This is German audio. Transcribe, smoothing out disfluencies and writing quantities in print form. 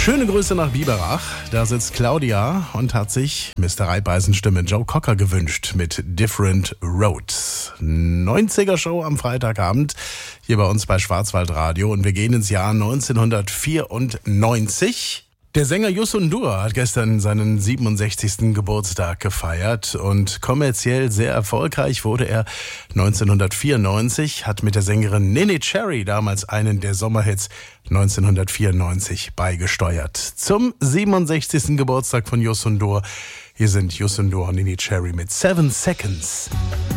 Schöne Grüße nach Biberach. Da sitzt Claudia und hat sich Mr. Reibeisens Stimme Joe Cocker gewünscht mit Different Roads. 90er Show am Freitagabend hier bei uns bei Schwarzwaldradio und wir gehen ins Jahr 1994. Der Sänger Youssou N'Dour hat gestern seinen 67. Geburtstag gefeiert und kommerziell sehr erfolgreich wurde er 1994, hat mit der Sängerin Neneh Cherry damals einen der Sommerhits 1994 beigesteuert. Zum 67. Geburtstag von Youssou N'Dour. Hier sind Youssou N'Dour und Neneh Cherry mit 7 Seconds.